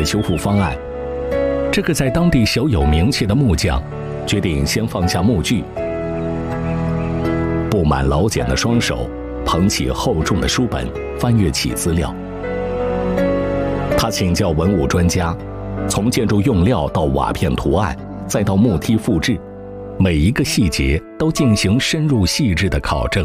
的修复方案。这个在当地小有名气的木匠决定先放下木具，布满老茧的双手捧起厚重的书本，翻阅起资料。他请教文物专家，从建筑用料到瓦片图案，再到木梯复制，每一个细节都进行深入细致的考证。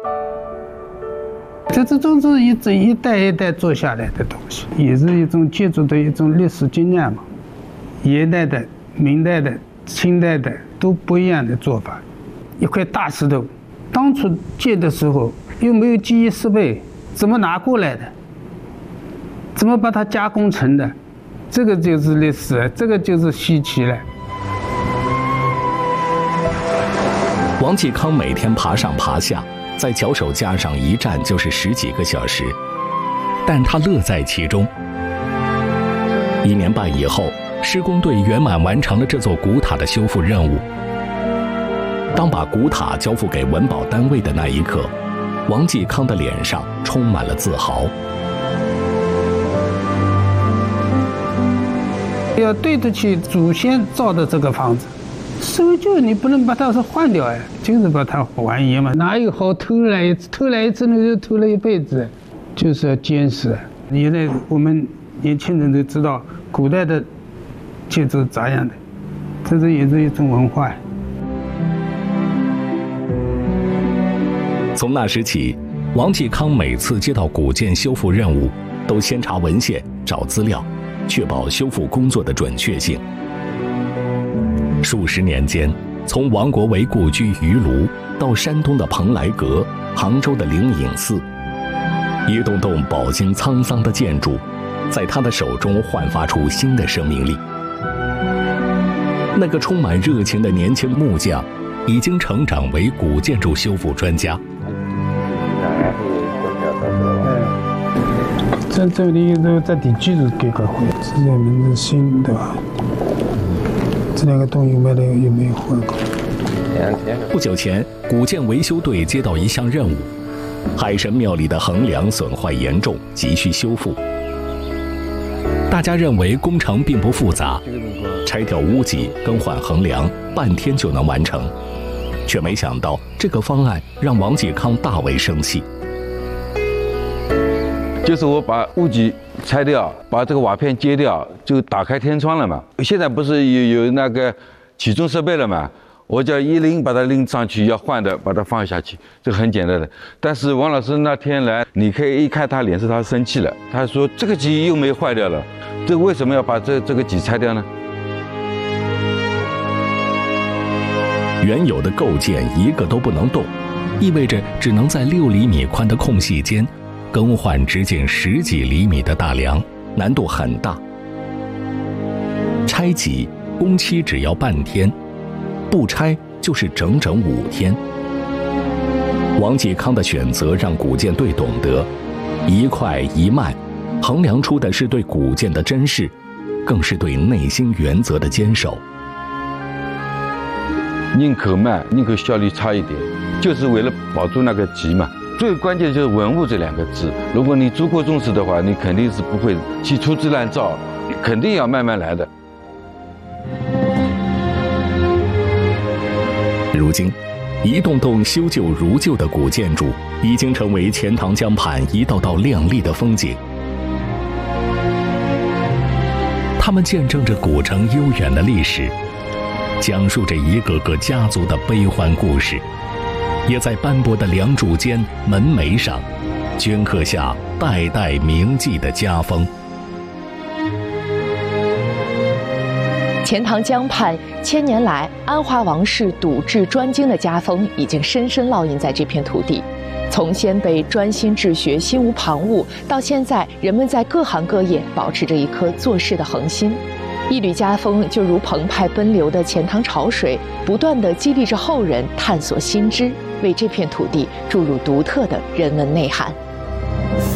这种是一代一代做下来的东西，也是一种建筑的一种历史经验嘛。元代的、明代的、清代的都不一样的做法。一块大石头，当初建的时候又没有机器设备，怎么拿过来的？怎么把它加工成的？这个就是历史，这个就是稀奇了。 王继康每天爬上爬下，在脚手架上一站就是10几个小时，但他乐在其中。1年半以后，施工队圆满完成了这座古塔的修复任务。当把古塔交付给文保单位的那一刻，王继康的脸上充满了自豪。 要对得起祖先造的这个房子，守旧你不能把它换掉呀，就是把它还原嘛。哪有好偷来一次那就偷了一辈子，就是要坚持。现在我们年轻人都知道古代的建筑咋样的，这是也是一种文化。 从那时起，王继康每次接到古建修复任务，都先查文献、找资料，确保修复工作的准确性。数十年间，从王国维故居余庐到山东的蓬莱阁、杭州的灵隐寺，一栋栋饱经沧桑的建筑，在他的手中焕发出新的生命力。那个充满热情的年轻木匠，已经成长为古建筑修复专家。 这里都在地基是改革会，是人们的心，对吧？这两个东西卖的有没有换过？ 不久前，古建维修队接到一项任务，海神庙里的横梁损坏严重，急需修复。大家认为工程并不复杂，拆掉屋脊、更换横梁，半天就能完成。却没想到这个方案让王继康大为生气。 就是我把屋脊拆掉，把这个瓦片揭掉，就打开天窗了嘛。现在不是有那个起重设备了嘛？我叫一拎把它拎上去，要换的把它放下去，这个很简单的。但是王老师那天来，你可以一看他脸色，他生气了。他说这个脊又没坏掉了，这为什么要把这个脊拆掉呢？ 原有的构件一个都不能动，意味着只能在6厘米宽的空隙间更换直径10几厘米的大梁，难度很大。拆脊工期只要半天，不拆就是整整5天。王继康的选择让古建队懂得，一快一慢，衡量出的是对古建的珍视，更是对内心原则的坚守。 宁可慢，宁可效率差一点，就是为了保住那个脊嘛。最关键就是文物这2个字，如果你足够重视的话，你肯定是不会去粗制滥造，肯定要慢慢来的。 如今，一栋栋修旧如旧的古建筑已经成为钱塘江畔一道道亮丽的风景。它们见证着古城悠远的历史，讲述着一个个家族的悲欢故事，也在斑驳的梁柱间、门楣上镌刻下代代铭记的家风。 钱塘江畔千年来安华王室笃质专精的家风已经深深烙印在这片土地。从先辈专心治学、心无旁骛，到现在人们在各行各业保持着一颗做事的恒心。一缕家风就如澎湃奔流的钱塘潮水，不断地激励着后人探索新知，为这片土地注入独特的人文内涵。